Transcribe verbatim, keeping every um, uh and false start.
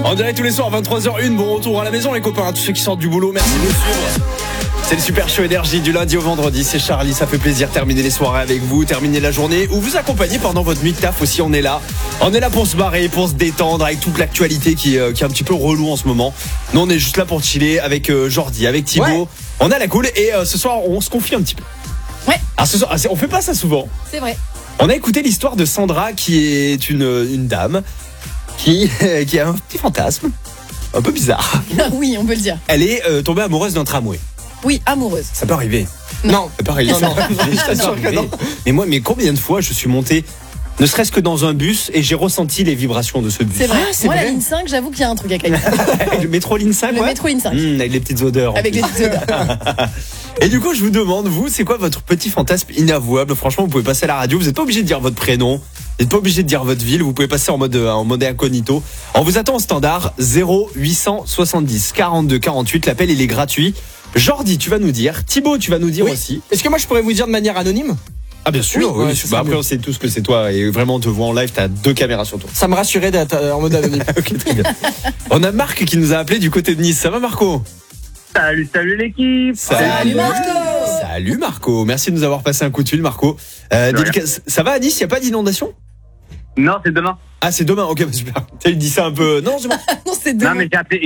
En direct tous les soirs, vingt-trois heures une, bon retour à la maison les copains, tous ceux qui sortent du boulot, merci de nous suivre. C'est le Super Show Énergie du lundi au vendredi, c'est Charlie, ça fait plaisir terminer les soirées avec vous, terminer la journée ou vous accompagner pendant votre nuit de taf aussi, on est là. On est là pour se barrer, pour se détendre avec toute l'actualité qui, euh, qui est un petit peu relou en ce moment. Nous on est juste là pour chiller avec euh, Jordi, avec Thibaut, ouais. On a la cool et euh, ce soir on se confie un petit peu. Ouais. Alors ce soir, on fait pas ça souvent. C'est vrai. On a écouté l'histoire de Sandra qui est une, une dame qui, qui a un petit fantasme un peu bizarre. Oui, on peut le dire. Elle est euh, tombée amoureuse d'un tramway. Oui, amoureuse. Ça peut arriver. Non. Ça peut arriver. Non, non. Je t'assure que non. Mais moi, mais combien de fois je suis monté, ne serait-ce que dans un bus, et j'ai ressenti les vibrations de ce bus. C'est vrai. Ah, c'est moi, vrai. la ligne cinq, j'avoue qu'il y a un truc avec la Le métro ligne cinq, Le ouais. métro ligne cinq. Mmh, avec les petites odeurs. Avec les petites odeurs. Et du coup, je vous demande, vous, c'est quoi votre petit fantasme inavouable? Franchement, vous pouvez passer à la radio, vous n'êtes pas obligé de dire votre prénom, vous n'êtes pas obligé de dire votre ville, vous pouvez passer en mode, en mode incognito. On vous attend au standard zéro huit cent soixante-dix quarante-deux quarante-huit, l'appel il est gratuit. Jordi, tu vas nous dire, Thibaut, tu vas nous dire oui. aussi. Est-ce que moi je pourrais vous dire de manière anonyme? Ah bien sûr, oui, oui, ouais, oui. Bah, après on sait tous que c'est toi et vraiment on te voit en live, t'as deux caméras sur toi. Ça me rassurait d'être en mode anonyme. Ok, très bien. On a Marc qui nous a appelé du côté de Nice, ça va Marco? Salut, salut l'équipe. Salut Marco. Salut Marco, merci de nous avoir passé un coup de fil Marco. Euh, dédicace... Ça va à Nice, il n'y a pas d'inondation? Non, c'est demain. Ah c'est demain, ok, super. Tu dis ça un peu... Non, c'est bon. Non, c'est demain. Non, mais j'ai appelé,